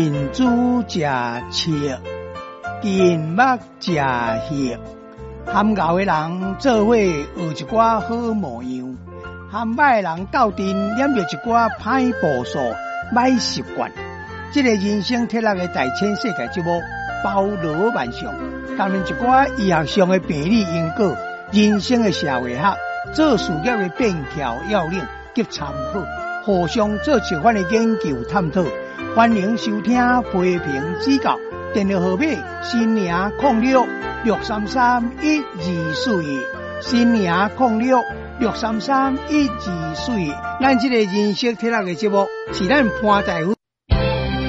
近朱食赤，近目食血。含敖的人做伙学一寡好模样，含歹的人斗阵染着一寡歹步数、歹习惯。这个人生铁六的大千世界节目包罗万象，谈论一寡医学上的病理因果、人生的社会学、做事业的便条要领及参考，互相做相关的研究探讨。欢迎收听批评指教，电话号码新宁06633124，新宁06633124。咱这个人生铁六的节目是咱潘大夫